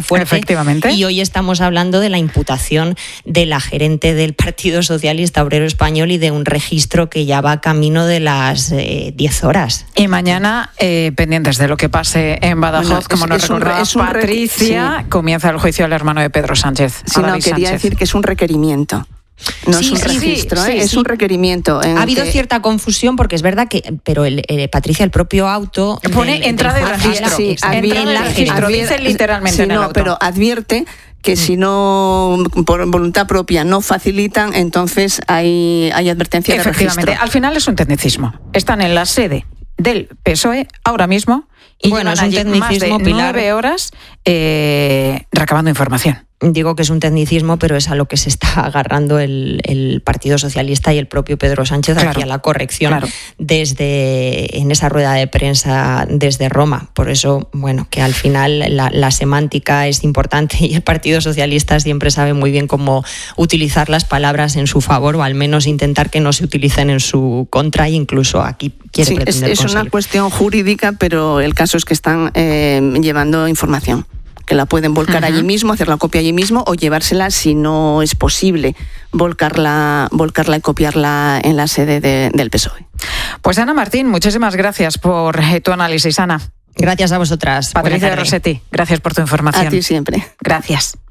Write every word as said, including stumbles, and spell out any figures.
fuerte. Efectivamente. Y hoy estamos hablando de la imputación de la gerente del Partido Socialista Obrero Español y de un registro que ya va camino de las eh, diez horas. Y mañana, eh, pendientes de lo que pase en Badajoz, bueno, como es, nos es recordaba un, es un Patricia, sí. comienza el juicio del hermano de Pedro Sánchez. Sí, no, quería Sánchez. decir que es un requerimiento. No sí, es un sí, registro, sí, ¿eh? sí, es sí. un requerimiento. En ha habido que... cierta confusión porque es verdad que, pero el, eh, Patricia, el propio auto pone del, entrada del y registro, sí, entrada y registro, dice literalmente sí, en el no, auto. pero advierte que mm. si no, por voluntad propia, no facilitan, entonces hay, hay advertencia de registro. Efectivamente, al final es un tecnicismo. Están en la sede del P S O E ahora mismo y bueno, llevan es un allí más de Pilar. nueve horas eh, recabando información. Digo que es un tecnicismo, pero es a lo que se está agarrando el, el Partido Socialista y el propio Pedro Sánchez claro, hacia la corrección claro. desde en esa rueda de prensa desde Roma. Por eso, bueno, que al final la, la semántica es importante y el Partido Socialista siempre sabe muy bien cómo utilizar las palabras en su favor o al menos intentar que no se utilicen en su contra e incluso aquí quiere sí, pretender es, es conseguir. una cuestión jurídica, pero el caso es que están eh, llevando información. Que la pueden volcar uh-huh. allí mismo, hacer la copia allí mismo o llevársela si no es posible volcarla, volcarla y copiarla en la sede de, del P S O E. Pues Ana Martín, muchísimas gracias por tu análisis, Ana. Gracias a vosotras. Patricia Rossetti, gracias por tu información. A ti siempre. Gracias.